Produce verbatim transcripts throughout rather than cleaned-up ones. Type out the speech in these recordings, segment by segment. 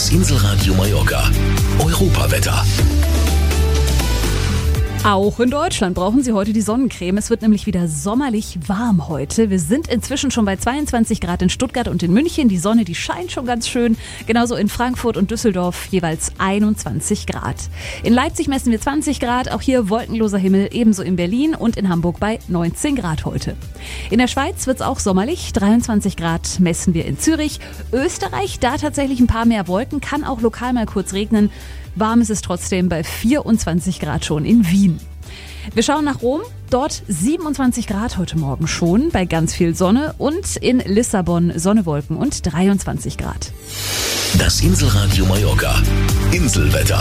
Das Inselradio Mallorca. Europawetter. Auch in Deutschland brauchen Sie heute die Sonnencreme. Es wird nämlich wieder sommerlich warm heute. Wir sind inzwischen schon bei zweiundzwanzig Grad in Stuttgart und in München. Die Sonne, die scheint schon ganz schön. Genauso in Frankfurt und Düsseldorf jeweils einundzwanzig Grad. In Leipzig messen wir zwanzig Grad. Auch hier wolkenloser Himmel, ebenso in Berlin und in Hamburg bei neunzehn Grad heute. In der Schweiz wird es auch sommerlich. dreiundzwanzig Grad messen wir in Zürich. Österreich, da tatsächlich ein paar mehr Wolken, kann auch lokal mal kurz regnen. Warm ist es trotzdem bei vierundzwanzig Grad schon in Wien. Wir schauen nach Rom, dort siebenundzwanzig Grad heute Morgen schon, bei ganz viel Sonne, und in Lissabon Sonne, Wolken und dreiundzwanzig Grad. Das Inselradio Mallorca. Inselwetter.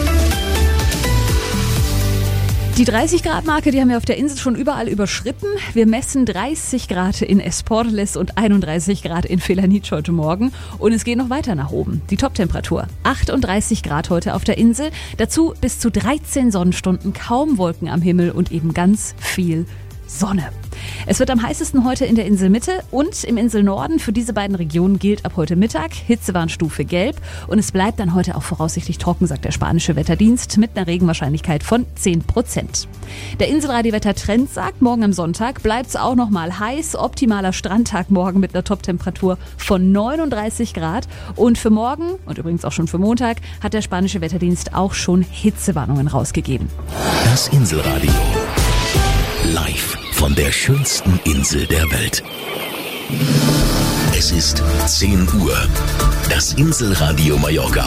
Die dreißig Grad Marke, die haben wir auf der Insel schon überall überschritten. Wir messen dreißig Grad in Esporles und einunddreißig Grad in Felanitsch heute Morgen. Und es geht noch weiter nach oben. Die Toptemperatur achtunddreißig Grad heute auf der Insel. Dazu bis zu dreizehn Sonnenstunden, kaum Wolken am Himmel und eben ganz viel Sonne. Es wird am heißesten heute in der Inselmitte und im Inselnorden. Für diese beiden Regionen gilt ab heute Mittag Hitzewarnstufe Gelb. Und es bleibt dann heute auch voraussichtlich trocken, sagt der spanische Wetterdienst, mit einer Regenwahrscheinlichkeit von zehn Prozent. Der Inselradio-Wetter-Trend sagt, morgen am Sonntag bleibt es auch noch mal heiß. Optimaler Strandtag morgen mit einer Toptemperatur von neununddreißig Grad. Und für morgen und übrigens auch schon für Montag hat der spanische Wetterdienst auch schon Hitzewarnungen rausgegeben. Das Inselradio. Live von der schönsten Insel der Welt. Es ist zehn Uhr. Das Inselradio Mallorca.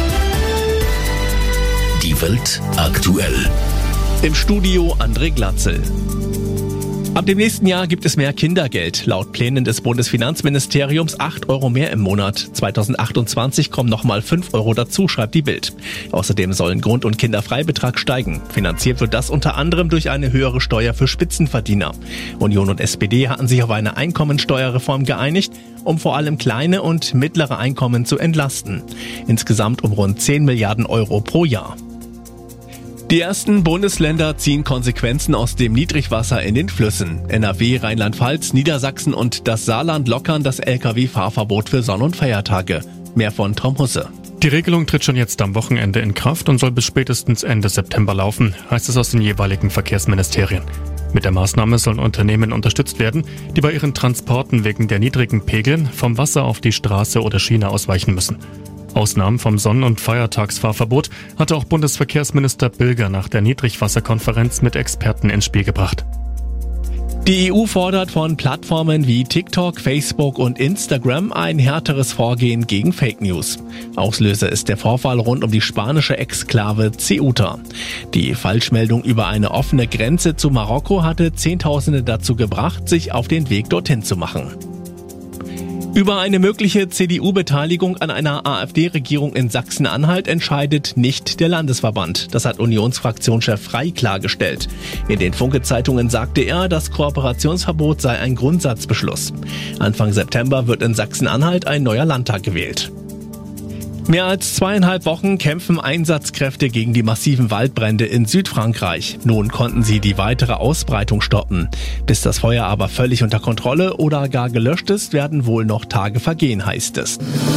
Die Welt aktuell. Im Studio André Glatzel. Ab dem nächsten Jahr gibt es mehr Kindergeld. Laut Plänen des Bundesfinanzministeriums acht Euro mehr im Monat. zweitausendachtundzwanzig kommen nochmal fünf Euro dazu, schreibt die Bild. Außerdem sollen Grund- und Kinderfreibetrag steigen. Finanziert wird das unter anderem durch eine höhere Steuer für Spitzenverdiener. Union und S P D hatten sich auf eine Einkommensteuerreform geeinigt, um vor allem kleine und mittlere Einkommen zu entlasten. Insgesamt um rund zehn Milliarden Euro pro Jahr. Die ersten Bundesländer ziehen Konsequenzen aus dem Niedrigwasser in den Flüssen. N R W, Rheinland-Pfalz, Niedersachsen und das Saarland lockern das L K W-Fahrverbot für Sonn- und Feiertage. Mehr von Tom Husse. Die Regelung tritt schon jetzt am Wochenende in Kraft und soll bis spätestens Ende September laufen, heißt es aus den jeweiligen Verkehrsministerien. Mit der Maßnahme sollen Unternehmen unterstützt werden, die bei ihren Transporten wegen der niedrigen Pegel vom Wasser auf die Straße oder Schiene ausweichen müssen. Ausnahmen vom Sonn- und Feiertagsfahrverbot hatte auch Bundesverkehrsminister Bilger nach der Niedrigwasserkonferenz mit Experten ins Spiel gebracht. Die E U fordert von Plattformen wie TikTok, Facebook und Instagram ein härteres Vorgehen gegen Fake News. Auslöser ist der Vorfall rund um die spanische Exklave Ceuta. Die Falschmeldung über eine offene Grenze zu Marokko hatte Zehntausende dazu gebracht, sich auf den Weg dorthin zu machen. Über eine mögliche C D U-Beteiligung an einer AfD-Regierung in Sachsen-Anhalt entscheidet nicht der Landesverband. Das hat Unionsfraktionschef Frey klargestellt. In den Funke-Zeitungen sagte er, das Kooperationsverbot sei ein Grundsatzbeschluss. Anfang September wird in Sachsen-Anhalt ein neuer Landtag gewählt. Mehr als zweieinhalb Wochen kämpfen Einsatzkräfte gegen die massiven Waldbrände in Südfrankreich. Nun konnten sie die weitere Ausbreitung stoppen. Bis das Feuer aber völlig unter Kontrolle oder gar gelöscht ist, werden wohl noch Tage vergehen, heißt es.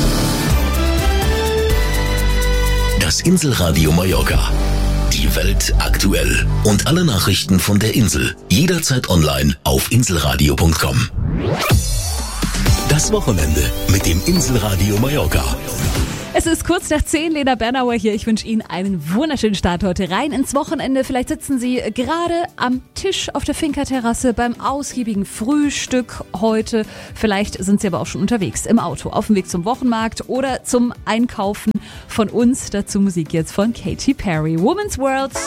Das Inselradio Mallorca. Die Welt aktuell. Und alle Nachrichten von der Insel. Jederzeit online auf inselradio punkt com. Das Wochenende mit dem Inselradio Mallorca. Es ist kurz nach zehn, Lena Bernauer hier. Ich wünsche Ihnen einen wunderschönen Start heute rein ins Wochenende. Vielleicht sitzen Sie gerade am Tisch auf der Finca-Terrasse beim ausgiebigen Frühstück heute. Vielleicht sind Sie aber auch schon unterwegs im Auto, auf dem Weg zum Wochenmarkt oder zum Einkaufen. Von uns dazu Musik jetzt von Katy Perry. Woman's World.